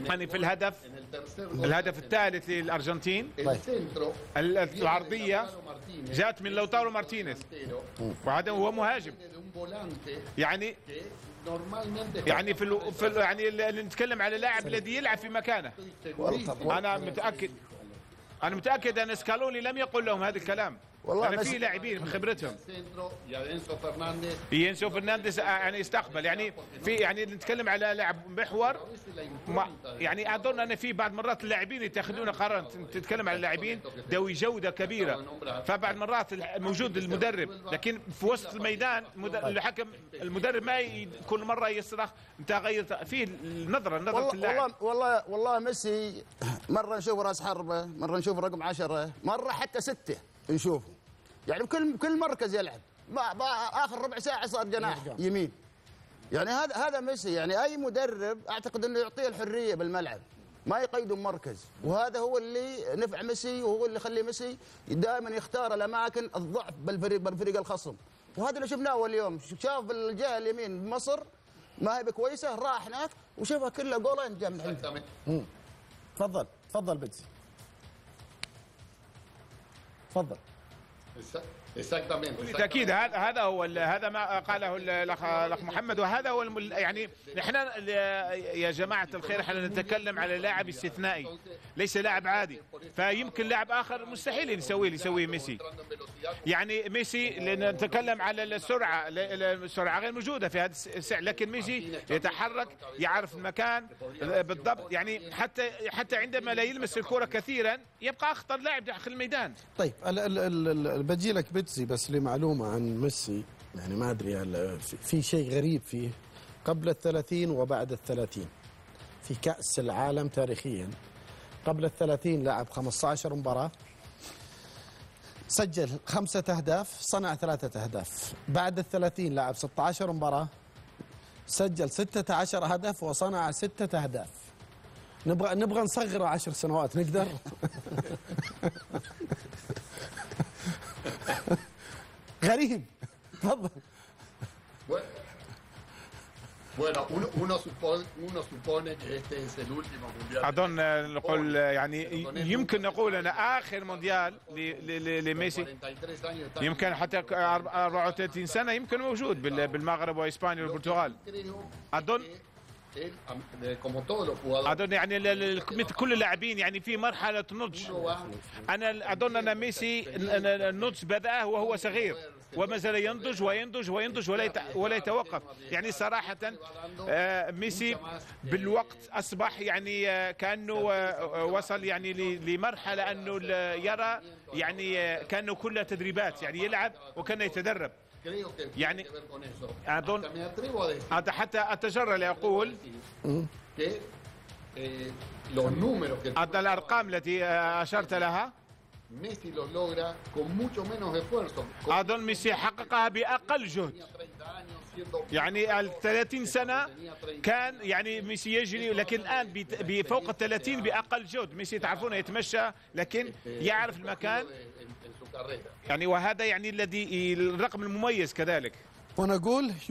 يعني في الهدف الثالث للأرجنتين العرضية جاءت من لوتارو مارتينيز، وهذا هو مهاجم. يعني اللي نتكلم على لاعب الذي يلعب في مكانه. أنا متأكد أن سكالوني لم يقل لهم هذا الكلام. أنا في لاعبين بخبرتهم. ينسو فرنانديز يعني استقبل، يعني نتكلم على لاعب محور. يعني أظن أن في بعض مرات اللاعبين يتخذون قرار، تتكلم على اللاعبين ذوي جودة كبيرة، فبعد مرات موجود المدرب، لكن في وسط الميدان الحكم المدرب ما كل مرة يصرخ أنت غير في نظرة اللاعب. والله ميسي مرة نشوف راس حربة، مرة نشوف رقم 10، مرة حتى 6 نشوفه. يعني كل مركز يلعب. اخر ربع ساعه صار جناح يمين. يعني هذا ميسي. يعني اي مدرب اعتقد انه يعطيه الحريه بالملعب، ما يقيده بمركز، وهذا هو اللي نفع ميسي، وهو اللي يخلي ميسي دائما يختار الاماكن الضعف بالفريق الخصم. وهذا اللي شفناه اليوم. شاف بالجهه اليمين بمصر ما هي بكويسه، راح هناك وشافها كلها جولين جنب عنده. تفضل بيتسي، تفضل. بالتأكيد هذا ما قاله الأخ محمد، وهذا هو يعني نحن يا جماعة الخير احنا نتكلم على لاعب استثنائي، ليس لاعب عادي. فيمكن لاعب آخر مستحيل يسويه ميسي. يعني ميسي نتكلم على السرعة غير موجودة في هذا السعر، لكن ميسي يتحرك، يعرف المكان بالضبط. يعني حتى عندما لا يلمس الكرة كثيرا يبقى أخطر لاعب داخل الميدان. طيب بجي لك بيتسي بس لمعلومة عن ميسي. يعني ما أدري في شيء غريب فيه قبل 30 وبعد 30 في كأس العالم تاريخيا. قبل 30 لعب 15 مباراة، سجل 5 أهداف، صنع 3 أهداف. بعد 30 لعب 16 مباراة، سجل 16 هدف وصنع 6 أهداف. نبغى نصغره 10 سنوات، نقدر؟ غريب. تفضل. أظن نقول يعني يمكن نقول أن آخر مونديال لميسي يمكن حتى 34 سنة يمكن موجود بالمغرب وإسبانيا والبرتغال. أظن يعني مثل كل اللاعبين يعني في مرحلة نضج. أنا أظن أن ميسي النضج بدأه وهو صغير، وما زال ينضج وينضج وينضج ولا يتوقف. يعني صراحة ميسي بالوقت أصبح يعني كأنه وصل يعني لمرحلة أنه يرى يعني كأنه كلها تدريبات، يعني يلعب وكان يتدرب. يعني أظن حتى أتجرأ لأقول الأرقام التي أشرت لها أظن ميسي حققها بأقل جهد. يعني 30 سنة كان يعني ميسي يجري، لكن الآن بفوق 30 بأقل جهد. ميسي تعرفون يتمشى لكن يعرف المكان. يعني وهذا يعني الرقم المميز كذلك. ونقول